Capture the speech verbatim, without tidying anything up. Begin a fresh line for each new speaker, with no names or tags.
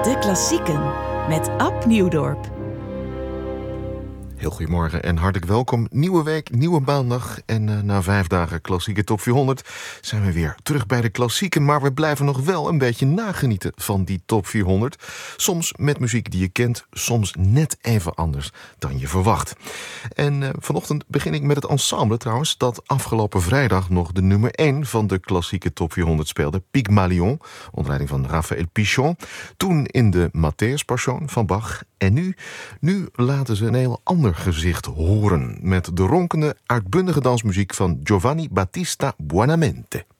De Klassieken met Ab Nieuwdorp.
Heel goedemorgen en hartelijk welkom. Nieuwe week, nieuwe maandag. En uh, na vijf dagen klassieke top vierhonderd zijn we weer terug bij de klassieken. Maar we blijven nog wel een beetje nagenieten van die top vierhonderd. Soms met muziek die je kent, soms net even anders dan je verwacht. En uh, vanochtend begin ik met het ensemble trouwens, dat afgelopen vrijdag nog de nummer één van de klassieke top vierhonderd speelde. Pygmalion, onder leiding van Raphaël Pichon. Toen in de Matthäus Passion van Bach. En nu, nu laten ze een heel ander gezicht horen met de ronkende, uitbundige dansmuziek van Giovanni Battista Buonamente.